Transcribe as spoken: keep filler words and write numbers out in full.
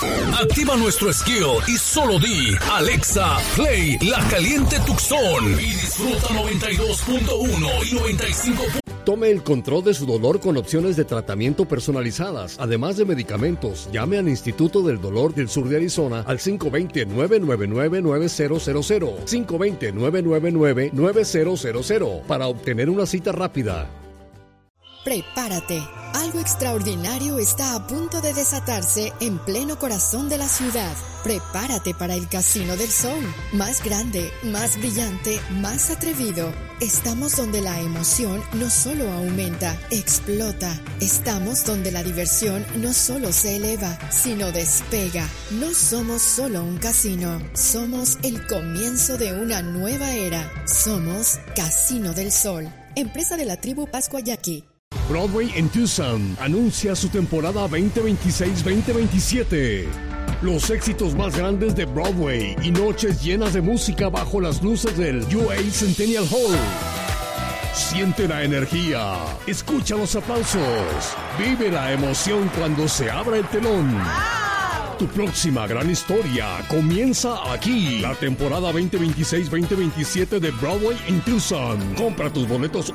Activa nuestro skill y solo di Alexa, play La Caliente Tucson y disfruta noventa y dos punto uno y noventa y cinco punto uno. Tome el control de su dolor con opciones de tratamiento personalizadas, además de medicamentos. Llame al Instituto del Dolor del Sur de Arizona al cinco dos cero, nueve nueve nueve, nueve cero cero cero, cinco dos cero, nueve nueve nueve, nueve cero cero cero para obtener una cita rápida. Prepárate. Algo extraordinario está a punto de desatarse en pleno corazón de la ciudad. Prepárate para el Casino del Sol. Más grande, más brillante, más atrevido. Estamos donde la emoción no solo aumenta, explota. Estamos donde la diversión no solo se eleva, sino despega. No somos solo un casino. Somos el comienzo de una nueva era. Somos Casino del Sol. Empresa de la tribu Pascua Yaqui. Broadway en Tucson anuncia su temporada veinte veintiséis veinte veintisiete. Los éxitos más grandes de Broadway y noches llenas de música bajo las luces del U A Centennial Hall. Siente la energía, escucha los aplausos, vive la emoción cuando se abra el telón. Tu próxima gran historia comienza aquí. La temporada veinte veintiséis veinte veintisiete de Broadway en Tucson. Compra tus boletos